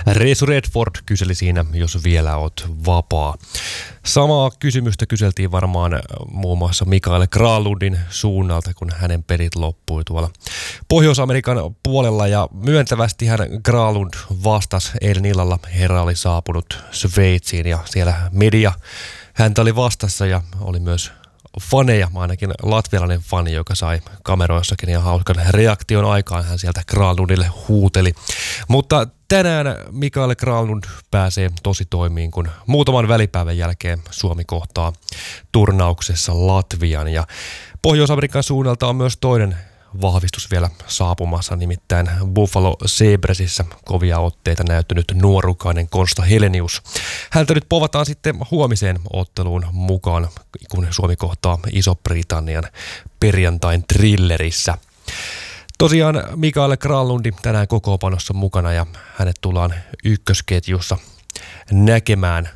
Resu Redford kyseli siinä, jos vielä oot vapaa. Samaa kysymystä kyseltiin varmaan muun muassa Mikael Granlundin suunnalta, kun hänen pelit loppui tuolla Pohjois-Amerikan puolella. Ja myöntävästi hän Granlund vastasi eilen illalla. Herra oli saapunut Sveitsiin ja siellä media häntä oli vastassa ja oli myös faneja, ainakin latvialainen fani, joka sai kameroissakin ja hauskan reaktion aikaan. Hän sieltä Granlundille huuteli. Mutta tänään Mikael Granlund pääsee tosi toimiin, kun muutaman välipäivän jälkeen Suomi kohtaa turnauksessa Latvian. Ja Pohjois-Amerikan suunnalta on myös toinen vahvistus vielä saapumassa, nimittäin Buffalo Sabresissä kovia otteita näyttänyt nuorukainen Konsta Helenius. Häntä nyt povataan sitten huomiseen otteluun mukaan, kun Suomi kohtaa Iso-Britannian perjantain Thrillerissä. Tosiaan Mikael Granlundi tänään kokoonpanossa mukana ja hänet tullaan ykkösketjussa näkemään.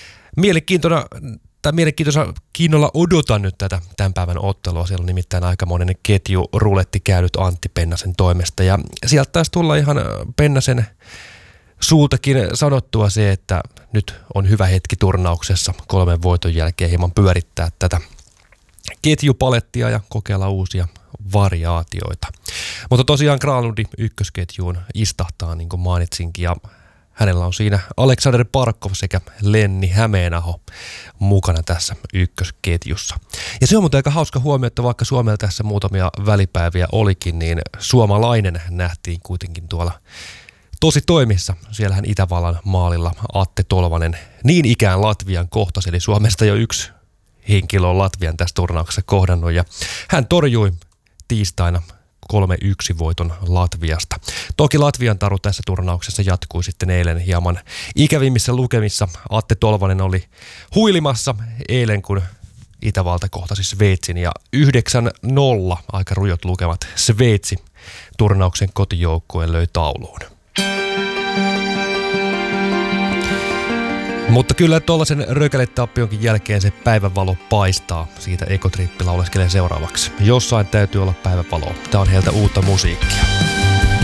Mielenkiinnolla odotan nyt tätä tämän päivän ottelua. Siellä on nimittäin aikamoinen ketju ruletti käynyt Antti Pennasen toimesta. Ja sieltä taisi tulla ihan Pennasen suultakin sanottua se, että nyt on hyvä hetki turnauksessa 3 voiton jälkeen hieman pyörittää tätä ketjupalettia ja kokeilla uusia variaatioita. Mutta tosiaan Granlundi ykkösketjuun istahtaa, niin kuin mainitsinkin, ja hänellä on siinä Aleksander Barkov sekä Lenni Hämeenaho mukana tässä ykkösketjussa. Ja se on muuten aika hauska huomio, että vaikka Suomella tässä muutamia välipäiviä olikin, niin suomalainen nähtiin kuitenkin tuolla tosi toimissa. Siellähän Itävallan maalilla Atte Tolvanen niin ikään Latvian kohtasi, eli Suomesta jo yksi henkilö on Latvian tässä turnauksessa kohdannut, ja hän torjui tiistaina 3-1 voiton Latviasta. Toki Latvian taru tässä turnauksessa jatkui sitten eilen hieman ikävimmissä lukemissa. Atte Tolvanen oli huilimassa eilen, kun Itävalta kohtasi Sveitsin, ja 9-0 aika rujot lukemat Sveitsi turnauksen kotijoukkueen löi tauluun. Mutta kyllä tuollaisen rökäletapionkin jälkeen se päivänvalo paistaa. Siitä Ekotrippi lauleskelee seuraavaksi. Jossain täytyy olla päivänvaloa. Tää on heiltä uutta musiikkia.